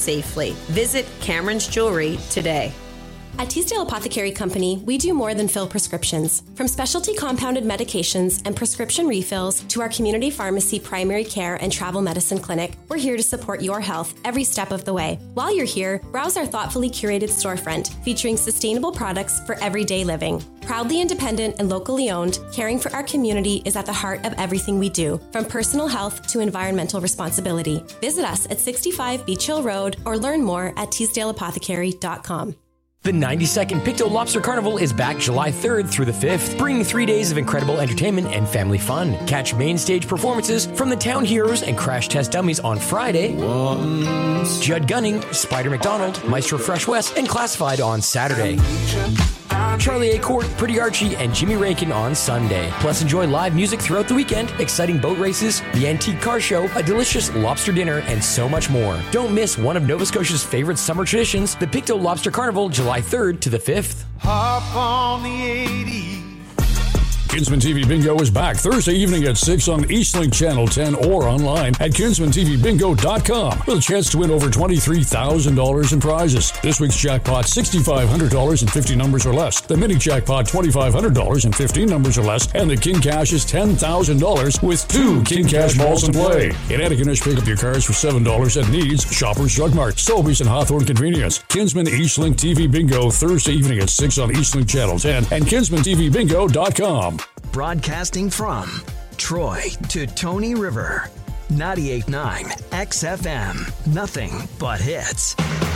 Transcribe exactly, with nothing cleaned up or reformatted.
safely. Visit Cameron's Jewelry today. At Teasdale Apothecary Company, we do more than fill prescriptions. From specialty compounded medications and prescription refills to our community pharmacy, primary care, and travel medicine clinic, we're here to support your health every step of the way. While you're here, browse our thoughtfully curated storefront featuring sustainable products for everyday living. Proudly independent and locally owned, caring for our community is at the heart of everything we do, from personal health to environmental responsibility. Visit us at sixty-five Beach Hill Road or learn more at teasdale apothecary dot com. The ninety-second Pictou Lobster Carnival is back July third through the fifth, bringing three days of incredible entertainment and family fun. Catch main stage performances from the Town Heroes and Crash Test Dummies on Friday. Once. Judd Gunning, Spider McDonald, Maestro Fresh West, and Classified on Saturday. Charlie A. Court, Pretty Archie, and Jimmy Rankin on Sunday. Plus, enjoy live music throughout the weekend, exciting boat races, the Antique Car Show, a delicious lobster dinner, and so much more. Don't miss one of Nova Scotia's favorite summer traditions, the Pictou Lobster Carnival, July third to the fifth. Hop on the eighty. Kinsman T V Bingo is back Thursday evening at six on Eastlink Channel ten or online at kinsman t v bingo dot com with a chance to win over twenty-three thousand dollars in prizes. This week's jackpot, six thousand five hundred dollars and fifty numbers or less. The mini jackpot, two thousand five hundred dollars and fifteen numbers or less. And the King Cash is ten thousand dollars with two King Cash balls in play. In Antigonish, pick up your cards for seven dollars at Needs, Shoppers Drug Mart, Sobeys, and Hawthorne Convenience. Kinsman Eastlink T V Bingo Thursday evening at six on Eastlink Channel ten and kinsman t v bingo dot com. Broadcasting from Troy to Tony River. ninety-eight point nine X F M. Nothing but hits.